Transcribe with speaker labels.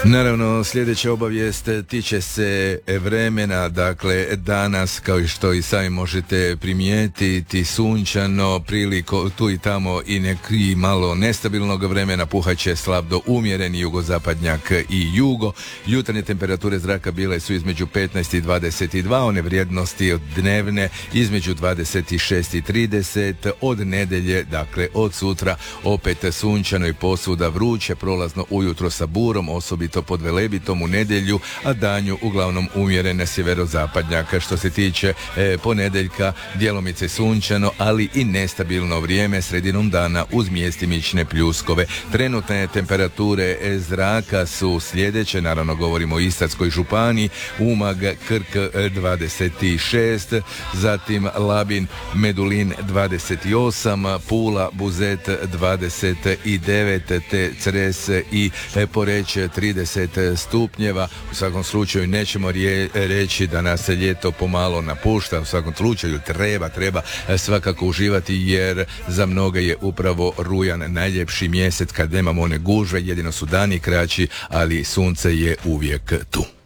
Speaker 1: Naravno, sljedeća obavijest tiče se vremena, dakle danas kao što i sami možete primijetiti sunčano, priliko tu i tamo i neki malo nestabilnog vremena, puhaće slab do umjereni jugozapadnjak i jugo. Jutarnje temperature zraka bile su između 15 i 22, one vrijednosti od dnevne između 26 i 30, od nedelje, dakle od sutra opet sunčano i posvuda vruće, prolazno ujutro sa burom, osobito pod Velebitom u nedjelju, a danju uglavnom umjerene sjeverozapadnjaka. Što se tiče ponedjeljka, djelomice sunčano, ali i nestabilno vrijeme sredinom dana uz mjestimične pljuskove. Trenutne temperature zraka su sljedeće, naravno govorimo o Istarskoj županiji, Umag, Krk 26, zatim Labin, Medulin 28, Pula, Buzet 29, te Cres i Poreč 30 stupnjeva. U svakom slučaju nećemo reći da nas se ljeto pomalo napušta, u svakom slučaju treba svakako uživati, jer za mnoge je upravo rujan najljepši mjesec kad nemamo one gužve, jedino su dani kraći, ali sunce je uvijek tu.